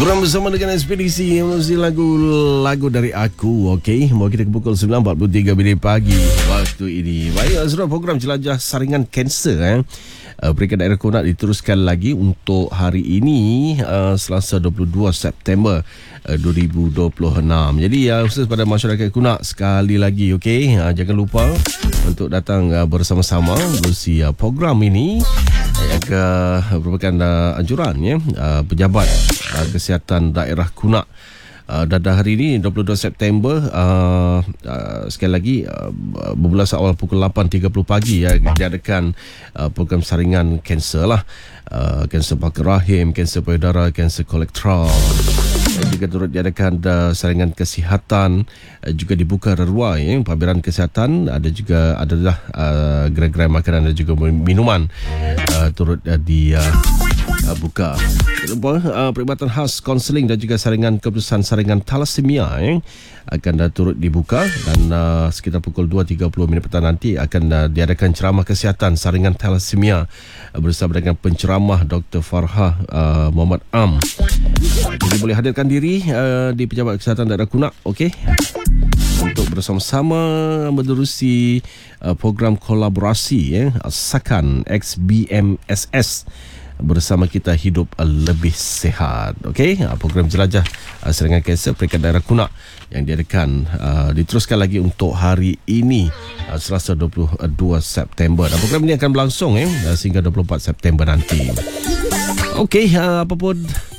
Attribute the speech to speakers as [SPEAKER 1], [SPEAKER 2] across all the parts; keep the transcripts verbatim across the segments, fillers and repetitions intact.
[SPEAKER 1] Program bersama dengan Ekspedisi Mesti lagu-lagu dari aku. Okey, mau kita ke pukul sembilan empat puluh tiga minit pagi waktu ini. Baik, Azrul, program jelajah saringan kanser eh. Uh, peringkat daerah Kunat diteruskan lagi untuk hari ini, uh, Selasa dua puluh dua September uh, dua ribu dua puluh enam. Jadi uh, khusus pada masyarakat Kunat sekali lagi, okey, uh, jangan lupa untuk datang uh, bersama-sama berusi uh, program ini yang uh, merupakan uh, anjuran ya, uh, pejabat uh, kesihatan daerah Kunat. Uh, dan hari ini dua puluh dua September, uh, uh, sekali lagi uh, bermula awal pukul lapan tiga puluh pagi ya, diadakan uh, program saringan kanser lah, uh, kanser paru rahim, kanser payudara, kanser kolektoral. Dan juga turut diadakan uh, saringan kesihatan, uh, juga dibuka reruai ya, pameran kesihatan, ada juga adalah uh, gerai-gerai makanan dan juga minuman uh, turut uh, di uh, uh, buka. Uh, perkhidmatan khas konseling dan juga saringan keputusan saringan thalassemia eh, akan uh, turut dibuka, dan uh, sekitar pukul dua tiga puluh minit petang nanti akan uh, diadakan ceramah kesihatan saringan thalassemia uh, bersama dengan penceramah Doktor Farhah uh, Muhammad Am. Jadi boleh hadirkan diri uh, di Pejabat Kesihatan Daerah Kunat, okey, untuk bersama-sama menerusi uh, program kolaborasi eh, Sakan X B M S S bersama kita hidup lebih sihat. Okey, program jelajah uh, saringan kanser peringkat daerah Kunat yang diadakan uh, diteruskan lagi untuk hari ini, uh, Selasa dua puluh dua September, dan program ini akan berlangsung eh sehingga dua puluh empat September nanti. Okey, uh, apa pun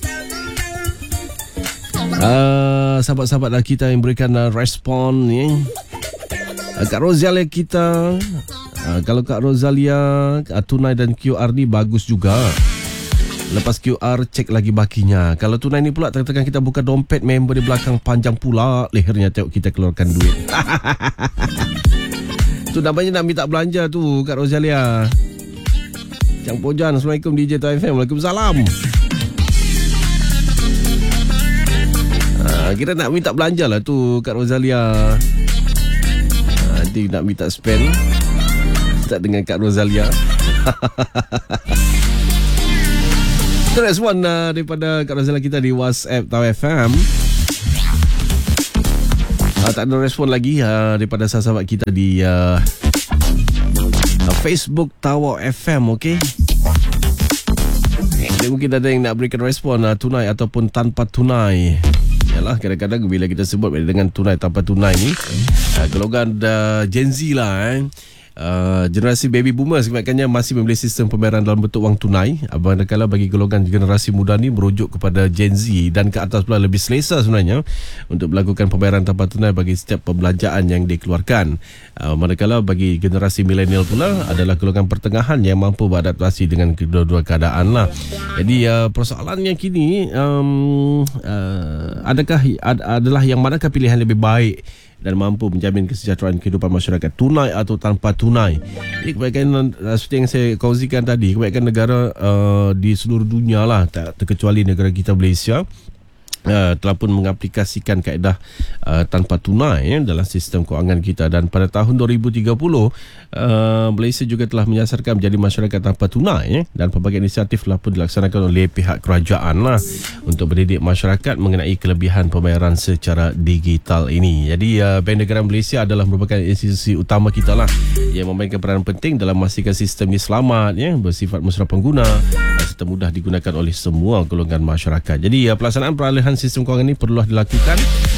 [SPEAKER 1] uh, sahabat-sahabat kita yang berikan uh, respon ya. Uh, Kak Rosalia kita, uh, kalau Kak Rosalia uh, tunai dan Q R ni bagus juga. Lepas Q R cek lagi bakinya. Kalau tunai ni pula tekan kita buka dompet, member di belakang panjang pula lehernya, tengok kita keluarkan duit. Tu namanya nak minta belanja tu, Kak Rosalia. Cang Pojan, Assalamualaikum D J T F M. Waalaikumsalam. Ha, kita nak minta belanja lah tu, Kak Rosalia. Nanti nak minta spend tak dengan Kak Rosalia. Kita respon uh, daripada Kak Rosalia kita di WhatsApp Tau F M. uh, Tak ada respon lagi uh, daripada sahabat kita di uh, uh, Facebook Tau F M. Okey, jadi mungkin ada yang nak berikan respon uh, tunai ataupun tanpa tunai. Yalah, kadang-kadang bila kita sebut dengan tunai tanpa tunai ni, uh, golongan uh, Gen Z lah eh. Uh, generasi baby boomers kebanyakannya masih memilih sistem pembayaran dalam bentuk wang tunai. Manakala bagi golongan generasi muda ni merujuk kepada Gen Z dan ke atas pula lebih selesa sebenarnya untuk melakukan pembayaran tanpa tunai bagi setiap pembelanjaan yang dikeluarkan. Uh, manakala bagi generasi milenial pula adalah golongan pertengahan yang mampu beradaptasi dengan kedua-dua keadaan lah. Jadi uh, persoalannya kini um, uh, adakah ad, adalah yang manakah pilihan lebih baik dan mampu menjamin kesejahteraan kehidupan masyarakat, tunai atau tanpa tunai. Jadi kebanyakan, seperti yang saya kongsikan tadi, kebanyakan negara uh, di seluruh dunia lah, tak terkecuali negara kita Malaysia, Uh, telah pun mengaplikasikan kaedah uh, tanpa tunai ya, dalam sistem kewangan kita. Dan pada tahun dua ribu tiga puluh, uh, Malaysia juga telah menyasarkan menjadi masyarakat tanpa tunai ya, dan pelbagai inisiatif telah pun dilaksanakan oleh pihak kerajaan lah untuk mendidik masyarakat mengenai kelebihan pembayaran secara digital ini. Jadi uh, Bank Negara Malaysia adalah merupakan institusi utama kita lah yang memainkan peranan penting dalam memastikan sistem ini selamat ya, bersifat mesra pengguna serta mudah digunakan oleh semua golongan masyarakat. Jadi uh, pelaksanaan peralihan sistem kewangan ini perlu dilakukan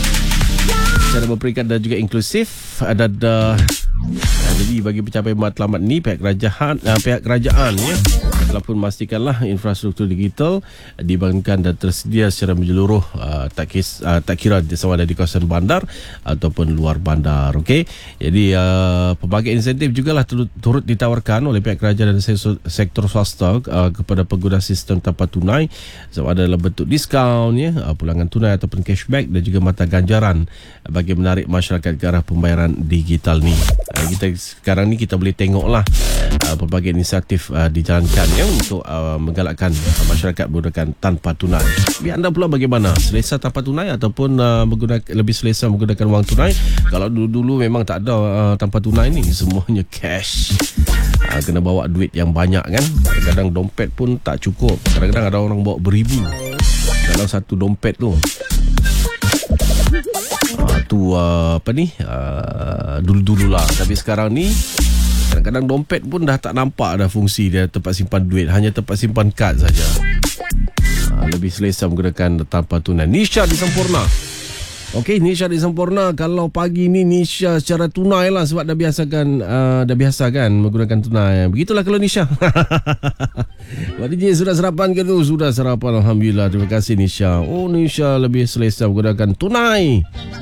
[SPEAKER 1] secara berperingkat dan juga inklusif. Ada uh, jadi bagi pencapaian matlamat ini, pihak kerajaan uh, pihak kerajaan ya telah pun memastikanlah infrastruktur digital dibangunkan dan tersedia secara menyeluruh, uh, tak, kis, uh, tak kira sama ada di kawasan bandar ataupun luar bandar. Okey, jadi uh, pelbagai insentif jugalah turut, turut ditawarkan oleh pihak kerajaan dan sektor swasta uh, kepada pengguna sistem tanpa tunai, sama ada dalam bentuk diskaun ya, uh, pulangan tunai ataupun cashback, dan juga mata ganjaran bagi menarik masyarakat ke arah pembayaran digital ni. Uh, kita sekarang ni kita boleh tengoklah uh, pelbagai inisiatif uh, dijalankan ya untuk uh, menggalakkan uh, masyarakat menggunakan tanpa tunai. Biar anda pula bagaimana? Selesa tanpa tunai ataupun uh, menggunakan lebih selesa menggunakan wang tunai? Kalau dulu-dulu memang tak ada uh, tanpa tunai ni, semuanya cash. Uh, kena bawa duit yang banyak kan. Kadang-kadang dompet pun tak cukup. Kadang-kadang ada orang bawa beribu. dalam satu dompet tu. Uh, tu uh, apa ni uh, dulu-dulu lah. Tapi sekarang ni kadang-kadang dompet pun dah tak nampak dah fungsi dia tempat simpan duit, hanya tempat simpan kad saja. uh, Lebih selesa menggunakan tanpa tunai. Nisha di Sempurna. Okey, Nisha di Sempurna. Kalau pagi ni Nisha secara tunai lah, sebab dah biasakan uh, dah biasa kan menggunakan tunai. Begitulah kalau Nisha. Pak D J sudah sarapan ke tu? Sudah sarapan, alhamdulillah. Terima kasih Nisha. Oh, Nisha lebih selesa menggunakan tunai.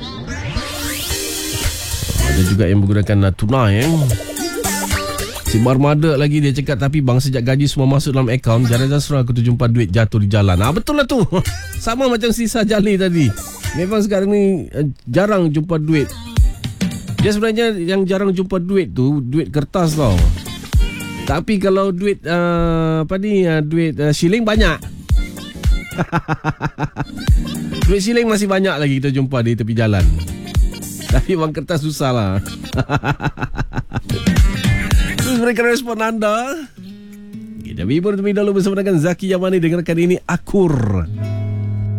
[SPEAKER 1] Ada juga yang menggunakan uh, tunai eh. Si Barmada lagi dia cakap, tapi bang sejak gaji semua masuk dalam akaun, jarang-jarang aku tu jumpa duit jatuh di jalan. Ah, betul lah tu. Sama macam sisa Jali tadi. Memang sekarang ni uh, jarang jumpa duit. Dia sebenarnya yang jarang jumpa duit tu duit kertas tau. Tapi kalau duit uh, apa ni uh, duit uh, shilling banyak. Duit shilling masih banyak lagi kita jumpa di tepi jalan. Tapi wang kertas susah lah. Terus berikan respon anda. Kita bibur terlebih dahulu bersama dengan Zaki Yamani. Dengarkan ini Akur.